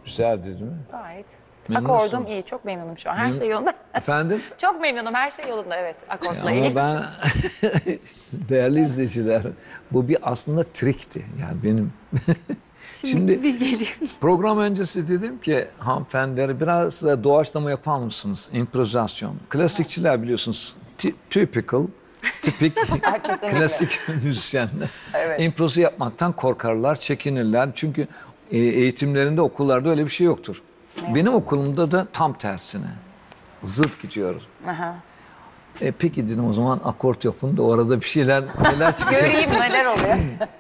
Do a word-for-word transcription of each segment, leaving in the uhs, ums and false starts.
Güzeldi değil mi? Gayet. Memnun Akordum musunuz? iyi, çok memnunum şu an. Her Memnun- şey yolunda. Efendim? Çok memnunum, her şey yolunda evet. Akortla Ama ilgili. ben değerli izleyiciler, bu bir aslında trikti. Yani benim Şimdi, Şimdi- bir geleyim. program öncesi dedim ki hanımefendileri biraz da doğaçlama yapar mısınız? İmprovizasyon. Klasikçiler biliyorsunuz ti- typical, tipik, Kesinlikle. klasik müzisyenler. Evet. İmprovize yapmaktan korkarlar, çekinirler. Çünkü e, eğitimlerinde, okullarda öyle bir şey yoktur. Benim okulumda da tam tersine. Zıt gidiyoruz. Aha. E, peki dedim o zaman akort yapın da orada bir şeyler neler çıkacak. Göreyim neler oluyor.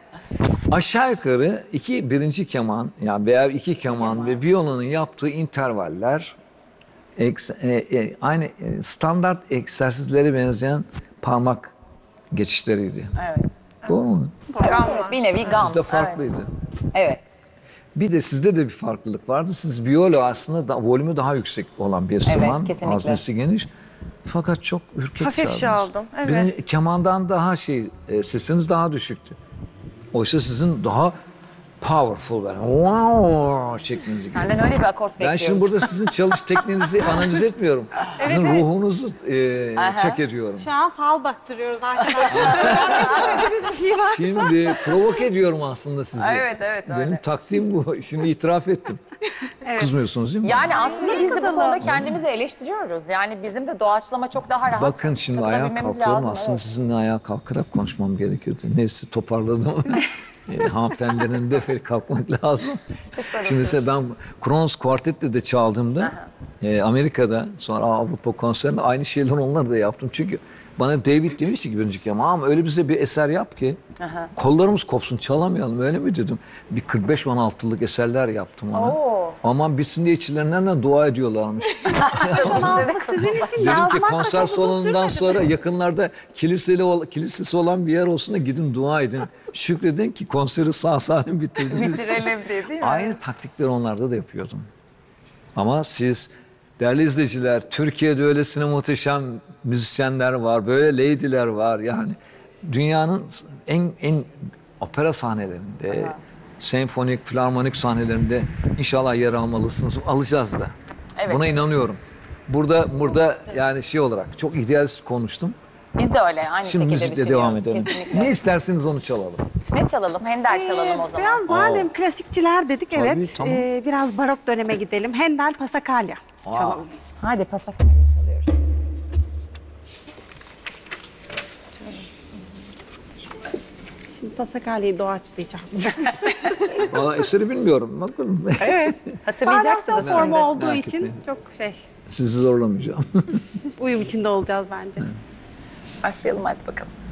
Aşağı yukarı iki birinci keman ya veya iki keman ve violonun yaptığı intervaller eks- e, e, aynı e, standart egzersizlere benzeyen parmak geçişleriydi. Evet. Doğru mu? Evet, evet, bir nevi gam. Sizde farklıydı. Evet. evet. Bir de sizde de bir farklılık vardı. Siz viola aslında da, volümü daha yüksek olan bir enstrüman. kesinlikle. Haznesi geniş. Fakat çok ürkek Hafif çaldınız. çaldım, evet. Birinci- kemandan daha şey, e, sesiniz daha düşüktü. Oysa sizin daha powerful böyle wow şekliniz gibi. Senden öyle bir akort Ben bekliyoruz. şimdi burada sizin çalış tekniğinizi analiz etmiyorum. Sizin ruhunuzu e, check ediyorum. Şu an fal baktırıyoruz arkadaşlar. Dediğiniz bir şey var. Şimdi provoke ediyorum aslında sizi. Evet, evet, öyle. Benim taktiğim bu. Şimdi itiraf ettim. Kızmıyorsunuz değil mi? Yani aslında biz de bu kızalım? konuda kendimizi eleştiriyoruz. Yani bizim de doğaçlama çok daha rahat. Bakın şimdi ayağa takılabilmemiz kalkıyorum. lazım, Aslında evet. sizinle ayağa kalkarak konuşmam gerekirdi. Neyse toparladım. e, hanımefendinin de kalkmak lazım. Şimdi mesela ben Kronos Quartet'le de çaldığımda e, Amerika'da sonra Avrupa konserinde aynı şeyler onları da yaptım. Çünkü bana David demişti ki birinci keman ama öyle bize bir eser yap ki Aha. kollarımız kopsun çalamayalım öyle mi dedim. Bir kırk beş on altılık eserler yaptım ona. Oo. Aman bitsin diye içlerinden de dua ediyorlarmış. Aldık sizin için Dedim ki yazmak da konser çok uzun salonundan sürmedi. sonra yakınlarda kiliseli ol- kilisesi olan bir yer olsun da gidin dua edin. Şükredin ki konseri sağ salim bitirdiniz. Bitirelim diye değil mi? Aynı taktikleri onlarda da yapıyordum. Ama siz değerli izleyiciler Türkiye'de öylesine muhteşem müzisyenler var, böyle lady'ler var. Yani dünyanın en en opera sahnelerinde, senfonik, filarmonik sahnelerinde inşallah yer almalısınız. Alacağız da. Evet. Buna inanıyorum. Burada burada yani şey olarak çok idealist konuştum. Biz de öyle aynı Şimdi şekilde müzikle düşünüyoruz. devam edelim. Kesinlikle. Ne isterseniz onu çalalım. Ne çalalım? Handel çalalım o zaman. Biraz madem klasikçiler dedik Tabii, evet. tamam. e, biraz barok döneme gidelim. Handel Passacaglia çalalım. Hadi Passacaglia çalıyoruz. Şimdi Passacaglia'yı doğaçlayacağım. Valla eseri bilmiyorum. Bakın. Hatırlayacaksınız Varyasyon formu şimdi. olduğu Merak için etmeyin. çok şey Sizi zorlamayacağım. uyum içinde olacağız bence. Başlayalım hadi bakalım.